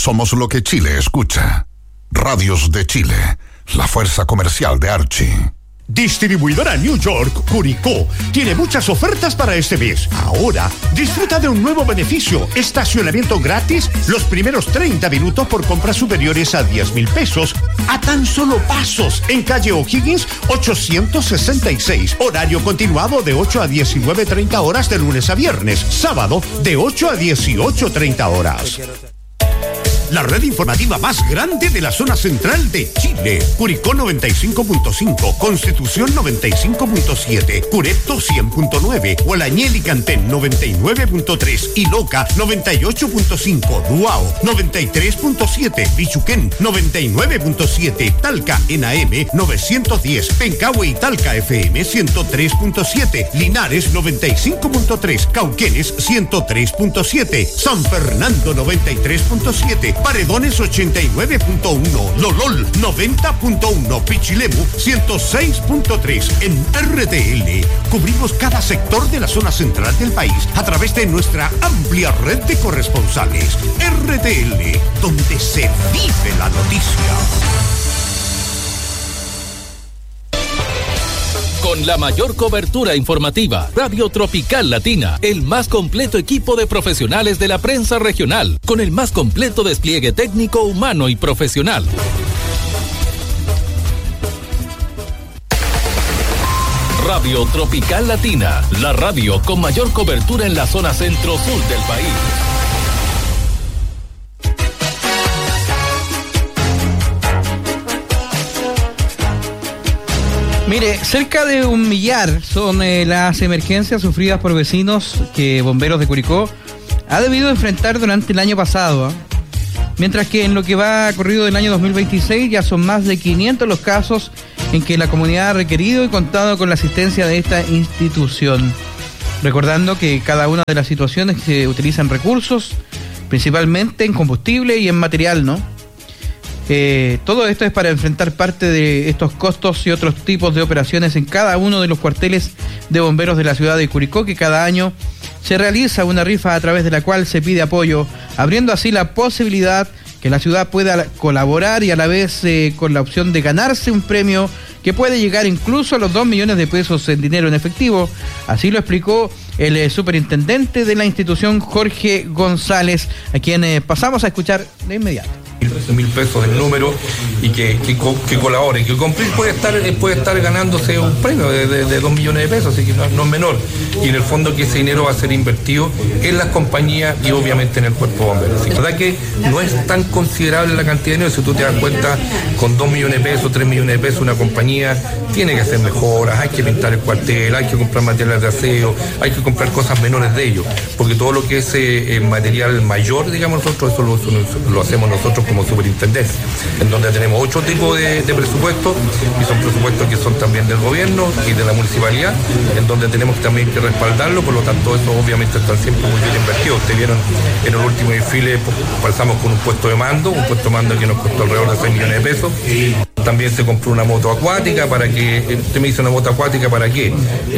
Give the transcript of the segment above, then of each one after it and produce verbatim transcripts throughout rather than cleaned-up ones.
Somos lo que Chile escucha. Radios de Chile, la fuerza comercial de Archie. Distribuidora New York, Curicó, tiene muchas ofertas para este mes. Ahora, disfruta de un nuevo beneficio. Estacionamiento gratis los primeros treinta minutos por compras superiores a diez mil pesos. A tan solo pasos, en calle O'Higgins, ochocientos sesenta y seis. Horario continuado de ocho a diecinueve treinta horas de lunes a viernes. Sábado, de ocho a dieciocho treinta horas. La red informativa más grande de la zona central de Chile. Curicó noventa y cinco punto cinco, Constitución noventa y cinco punto siete, Curepto cien punto nueve, Hualañel y Cantén noventa y nueve punto tres, Iloca noventa y ocho punto cinco, Duao noventa y tres punto siete, Pichuquén noventa y nueve punto siete, Talca en A M novecientos diez, Pencahue y Talca F M ciento tres punto siete, Linares noventa y cinco punto tres, Cauquenes ciento tres punto siete, San Fernando noventa y tres punto siete, Paredones ochenta y nueve punto uno, Lolol noventa punto uno, Pichilemu ciento seis punto tres. En R T L cubrimos cada sector de la zona central del país a través de nuestra amplia red de corresponsales. R T L, donde se vive la noticia. Con la mayor cobertura informativa, Radio Tropical Latina, el más completo equipo de profesionales de la prensa regional, con el más completo despliegue técnico, humano y profesional. Radio Tropical Latina, la radio con mayor cobertura en la zona centro-sur del país. Mire, cerca de un millar son eh, las emergencias sufridas por vecinos que Bomberos de Curicó ha debido enfrentar durante el año pasado, ¿eh? Mientras que en lo que va corrido del año dos mil veintiséis ya son más de quinientos los casos en que la comunidad ha requerido y contado con la asistencia de esta institución. Recordando que cada una de las situaciones se utilizan recursos, principalmente en combustible y en material, ¿no? Eh, todo esto es para enfrentar parte de estos costos y otros tipos de operaciones en cada uno de los cuarteles de bomberos de la ciudad de Curicó, que cada año se realiza una rifa a través de la cual se pide apoyo, abriendo así la posibilidad que la ciudad pueda colaborar y a la vez eh, con la opción de ganarse un premio que puede llegar incluso a los dos millones de pesos en dinero en efectivo. Así lo explicó el eh, superintendente de la institución, Jorge González, a quien eh, pasamos a escuchar de inmediato. trece mil pesos el número y que, que, que colaboren, que cumplir puede estar, puede estar ganándose un premio de, de, de dos millones de pesos, así que no, no es menor. Y en el fondo que ese dinero va a ser invertido en las compañías y obviamente en el cuerpo de bomberos. La verdad que no es tan considerable la cantidad de dinero, si tú te das cuenta, con dos millones de pesos, tres millones de pesos, una compañía tiene que hacer mejoras, hay que pintar el cuartel, hay que comprar materiales de aseo, hay que comprar cosas menores de ello, porque todo lo que es eh, material mayor, digamos nosotros, eso lo, lo, lo hacemos nosotros como superintendencia, en donde tenemos ocho tipos de, de presupuestos, y son presupuestos que son también del gobierno y de la municipalidad, en donde tenemos también que respaldarlo, por lo tanto eso obviamente está siempre muy bien invertido. Ustedes vieron en el último desfile, pasamos con un puesto de mando, un puesto de mando que nos costó alrededor de seis millones de pesos. También se compró una moto acuática para que, usted me dice una moto acuática para qué.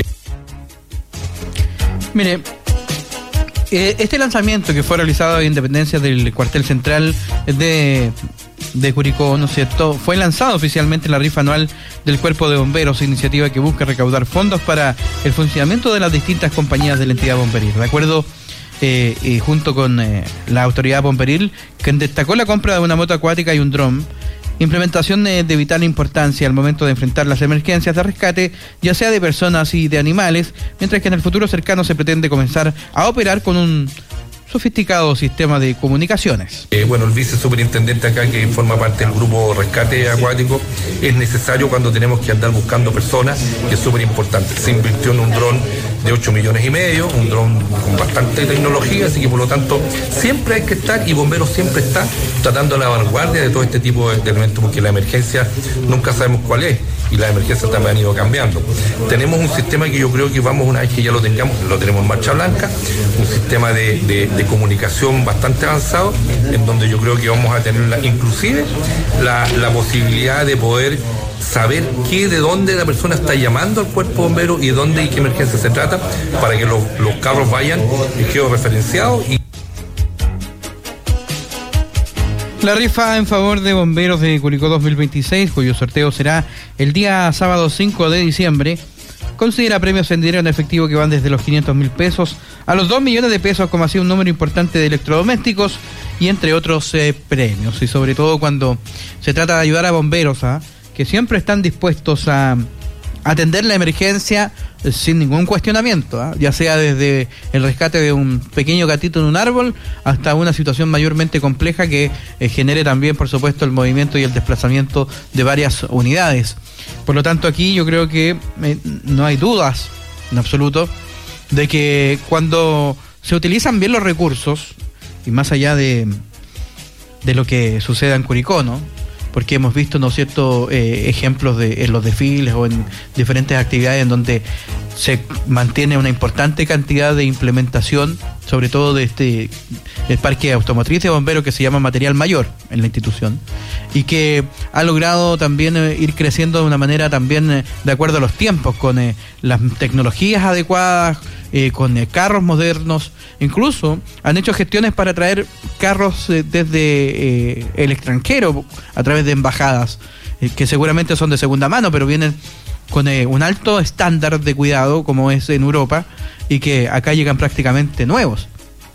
Mire, este lanzamiento que fue realizado en Independencia del cuartel central de, de Curicó, ¿no es cierto?, fue lanzado oficialmente en la rifa anual del Cuerpo de Bomberos, iniciativa que busca recaudar fondos para el funcionamiento de las distintas compañías de la entidad bomberil. De acuerdo, eh, eh, junto con eh, la autoridad bomberil, quien destacó la compra de una moto acuática y un dron, implementación de, de vital importancia al momento de enfrentar las emergencias de rescate, ya sea de personas y de animales, mientras que en el futuro cercano se pretende comenzar a operar con un sofisticado sistema de comunicaciones. Eh, bueno, el vicesuperintendente acá, que forma parte del grupo Rescate Acuático, es necesario cuando tenemos que andar buscando personas, que es súper importante. Se invirtió en un dron de ocho millones y medio, un dron con bastante tecnología, así que por lo tanto siempre hay que estar, y Bomberos siempre está tratando la vanguardia de todo este tipo de, de elementos, porque la emergencia nunca sabemos cuál es, y las emergencias también han ido cambiando. Tenemos un sistema que yo creo que vamos, una vez que ya lo tengamos, lo tenemos en marcha blanca, un sistema de, de, de comunicación bastante avanzado, en donde yo creo que vamos a tener la, inclusive la, la posibilidad de poder saber qué, de dónde la persona está llamando al cuerpo bombero y dónde y qué emergencia se trata, para que los, los carros vayan y queden referenciados. Y La rifa en favor de bomberos de Curicó dos mil veintiséis, cuyo sorteo será el día sábado cinco de diciembre, considera premios en dinero en efectivo que van desde los quinientos mil pesos a los dos millones de pesos, como así un número importante de electrodomésticos y entre otros eh, premios. Y sobre todo cuando se trata de ayudar a bomberos, ¿ah? que siempre están dispuestos a atender la emergencia sin ningún cuestionamiento, ¿eh? ya sea desde el rescate de un pequeño gatito en un árbol hasta una situación mayormente compleja que eh, genere también, por supuesto, el movimiento y el desplazamiento de varias unidades. Por lo tanto, aquí yo creo que eh, no hay dudas en absoluto de que cuando se utilizan bien los recursos, y más allá de, de lo que suceda en Curicó, ¿no? Porque hemos visto, ¿no es cierto?, eh, ejemplos de, en los desfiles o en diferentes actividades en donde se mantiene una importante cantidad de implementación, sobre todo de este el parque automotriz de bomberos que se llama Material Mayor en la institución, y que ha logrado también eh, ir creciendo de una manera también eh, de acuerdo a los tiempos, con eh, las tecnologías adecuadas, eh, con eh, carros modernos. Incluso han hecho gestiones para traer carros eh, desde eh, el extranjero a través de embajadas, eh, que seguramente son de segunda mano, pero vienen con eh, un alto estándar de cuidado como es en Europa, y que acá llegan prácticamente nuevos.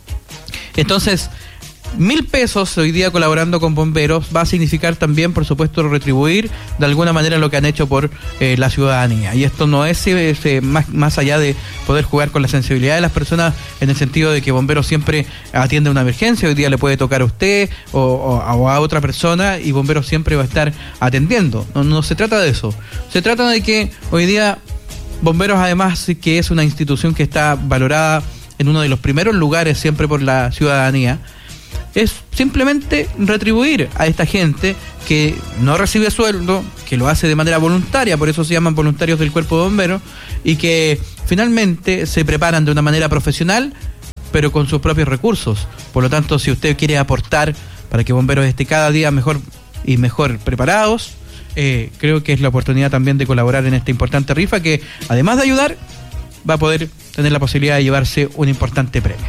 Entonces, mil pesos hoy día colaborando con bomberos va a significar también, por supuesto, retribuir de alguna manera lo que han hecho por eh, la ciudadanía. Y esto no es eh, más, más allá de poder jugar con la sensibilidad de las personas, en el sentido de que bomberos siempre atiende una emergencia. Hoy día le puede tocar a usted o, o, o a otra persona, y bomberos siempre va a estar atendiendo. No, no se trata de eso. Se trata de que hoy día bomberos, además, que es una institución que está valorada en uno de los primeros lugares siempre por la ciudadanía, es simplemente retribuir a esta gente que no recibe sueldo, que lo hace de manera voluntaria, por eso se llaman voluntarios del Cuerpo de Bomberos, y que finalmente se preparan de una manera profesional, pero con sus propios recursos. Por lo tanto, si usted quiere aportar para que Bomberos esté cada día mejor y mejor preparados, eh, creo que es la oportunidad también de colaborar en esta importante rifa, que además de ayudar, va a poder tener la posibilidad de llevarse un importante premio.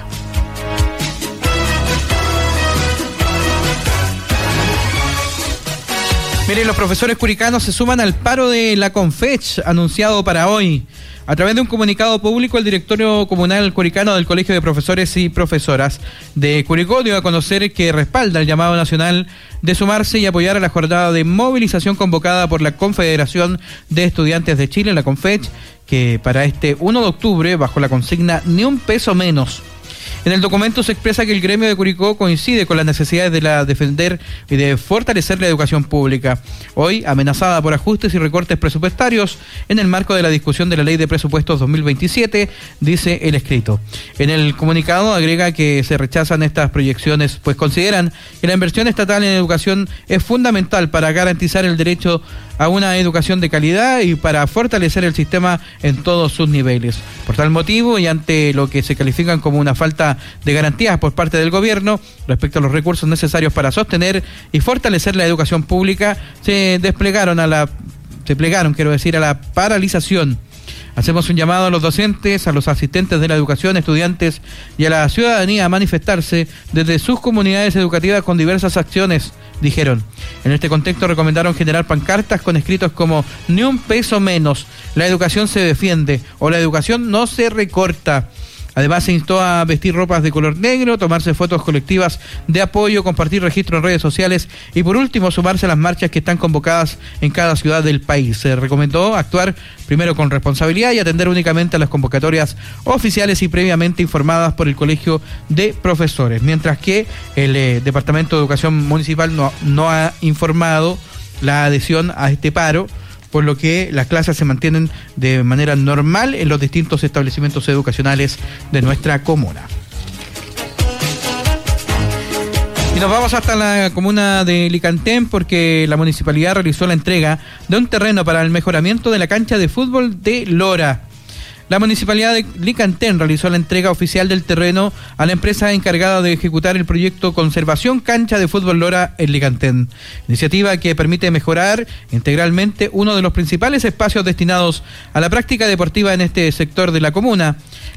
Miren, los profesores curicanos se suman al paro de la Confech anunciado para hoy. A través de un comunicado público, el directorio comunal curicano del Colegio de Profesores y Profesoras de Curicó dio a conocer que respalda el llamado nacional de sumarse y apoyar a la jornada de movilización convocada por la Confederación de Estudiantes de Chile, la Confech, que para este uno de octubre, bajo la consigna Ni un peso menos. En el documento se expresa que el gremio de Curicó coincide con las necesidades de la defender y de fortalecer la educación pública, hoy amenazada por ajustes y recortes presupuestarios en el marco de la discusión de la Ley de Presupuestos dos mil veintisiete, dice el escrito. En el comunicado agrega que se rechazan estas proyecciones, pues consideran que la inversión estatal en educación es fundamental para garantizar el derecho a una educación de calidad y para fortalecer el sistema en todos sus niveles. Por tal motivo, y ante lo que se califican como una falta de garantías por parte del gobierno respecto a los recursos necesarios para sostener y fortalecer la educación pública, se desplegaron a la se plegaron, quiero decir, a la paralización. Hacemos un llamado a los docentes, a los asistentes de la educación, estudiantes y a la ciudadanía a manifestarse desde sus comunidades educativas con diversas acciones, dijeron. En este contexto recomendaron generar pancartas con escritos como "Ni un peso menos", "La educación se defiende" o "La educación no se recorta". Además, se instó a vestir ropas de color negro, tomarse fotos colectivas de apoyo, compartir registro en redes sociales y, por último, sumarse a las marchas que están convocadas en cada ciudad del país. Se recomendó actuar primero con responsabilidad y atender únicamente a las convocatorias oficiales y previamente informadas por el Colegio de Profesores, mientras que el eh, Departamento de Educación Municipal no, no ha informado la adhesión a este paro, por lo que las clases se mantienen de manera normal en los distintos establecimientos educacionales de nuestra comuna. Y nos vamos hasta la comuna de Licantén, porque la municipalidad realizó la entrega de un terreno para el mejoramiento de la cancha de fútbol de Lora. La municipalidad de Licantén realizó la entrega oficial del terreno a la empresa encargada de ejecutar el proyecto Conservación Cancha de Fútbol Lora en Licantén, iniciativa que permite mejorar integralmente uno de los principales espacios destinados a la práctica deportiva en este sector de la comuna.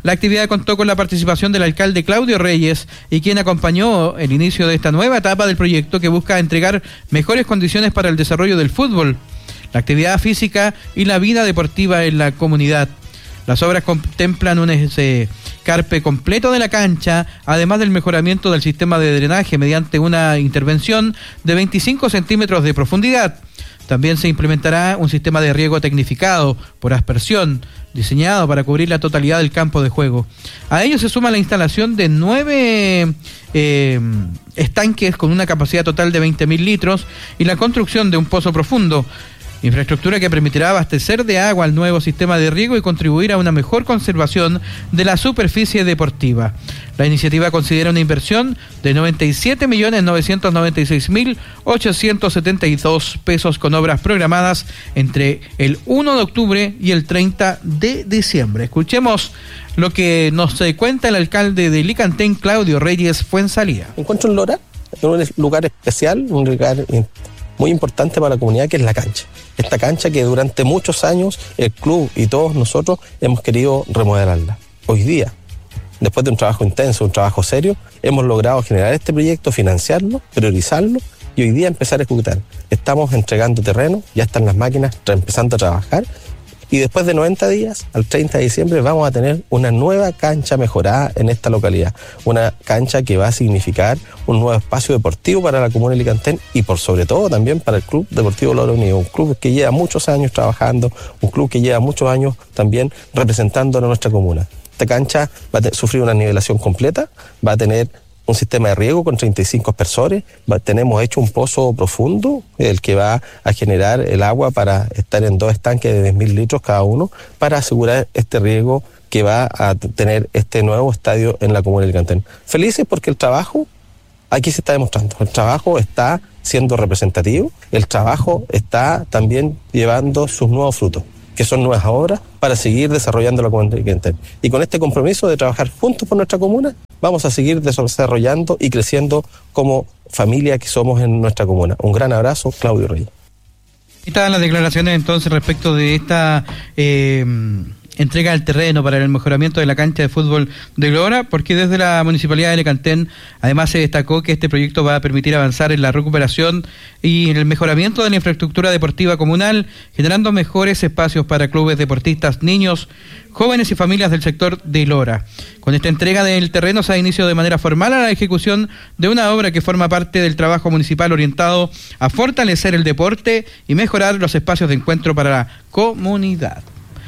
La actividad contó con la participación del alcalde Claudio Reyes y quien acompañó el inicio de esta nueva etapa del proyecto que busca entregar mejores condiciones para el desarrollo del fútbol, la actividad física y la vida deportiva en la comunidad. Las obras contemplan un escarpe completo de la cancha, además del mejoramiento del sistema de drenaje mediante una intervención de veinticinco centímetros de profundidad. También se implementará un sistema de riego tecnificado por aspersión, diseñado para cubrir la totalidad del campo de juego. A ello se suma la instalación de nueve eh, estanques con una capacidad total de veinte mil litros y la construcción de un pozo profundo, infraestructura que permitirá abastecer de agua al nuevo sistema de riego y contribuir a una mejor conservación de la superficie deportiva. La iniciativa considera una inversión de noventa y siete millones novecientos noventa y seis mil ochocientos setenta y dos pesos con obras programadas entre el uno de octubre y el treinta de diciembre. Escuchemos lo que nos cuenta el alcalde de Licantén, Claudio Reyes Fuenzalía. Encuentro en Lora, en un lugar especial, un lugar muy importante para la comunidad, que es la cancha. Esta cancha que durante muchos años el club y todos nosotros hemos querido remodelarla. Hoy día, después de un trabajo intenso, un trabajo serio, hemos logrado generar este proyecto, financiarlo, priorizarlo y hoy día empezar a ejecutar. Estamos entregando terreno, ya están las máquinas empezando a trabajar y después de noventa días, al treinta de diciembre, vamos a tener una nueva cancha mejorada en esta localidad. Una cancha que va a significar un nuevo espacio deportivo para la comuna de Licantén y por sobre todo también para el Club Deportivo Lora Unido. Un club que lleva muchos años trabajando, un club que lleva muchos años también representando a nuestra comuna. Esta cancha va a sufrir una nivelación completa, va a tener un sistema de riego con treinta y cinco aspersores, va, tenemos hecho un pozo profundo, el que va a generar el agua para estar en dos estanques de diez mil litros cada uno, para asegurar este riego que va a tener este nuevo estadio en la comuna de Licantén. Felices porque el trabajo aquí se está demostrando, el trabajo está siendo representativo, el trabajo está también llevando sus nuevos frutos, que son nuevas obras para seguir desarrollando la comuna de Licantén. Y con este compromiso de trabajar juntos por nuestra comuna, vamos a seguir desarrollando y creciendo como familia que somos en nuestra comuna. Un gran abrazo, Claudio Reyes. Estas las declaraciones entonces respecto de esta eh, entrega del terreno para el mejoramiento de la cancha de fútbol de Lora, porque desde la Municipalidad de Licantén además se destacó que este proyecto va a permitir avanzar en la recuperación y en el mejoramiento de la infraestructura deportiva comunal, generando mejores espacios para clubes deportistas, niños, jóvenes y familias del sector de Lora. Con esta entrega del terreno se da inicio de manera formal a la ejecución de una obra que forma parte del trabajo municipal orientado a fortalecer el deporte y mejorar los espacios de encuentro para la comunidad.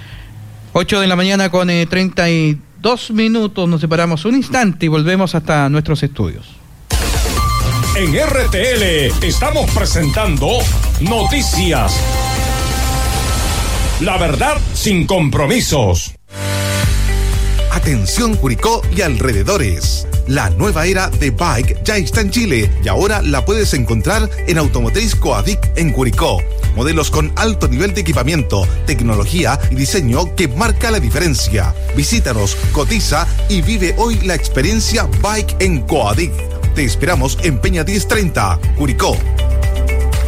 ocho de la mañana con eh, treinta y dos minutos, nos separamos un instante y volvemos hasta nuestros estudios. En R T L estamos presentando Noticias. La verdad sin compromisos. Atención Curicó y alrededores. La nueva era de Bike ya está en Chile y ahora la puedes encontrar en Automotriz Coadic en Curicó. Modelos con alto nivel de equipamiento, tecnología y diseño que marca la diferencia. Visítanos, cotiza y vive hoy la experiencia Bike en Coadic. Te esperamos en Peña diez treinta, Curicó.